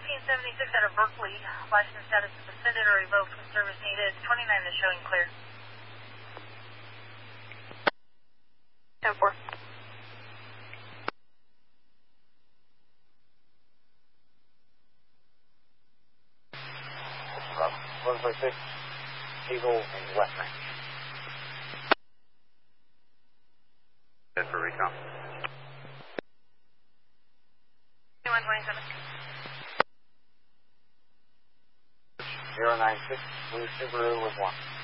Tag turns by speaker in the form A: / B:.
A: 1576 out of Berkeley. License status suspended or revoked from service needed. 29 is showing clear.
B: 10-4.
C: Bravo. 146, Eagle and West Ranch. Good for recon.
B: 127.
C: 096, Blue Subaru with 1.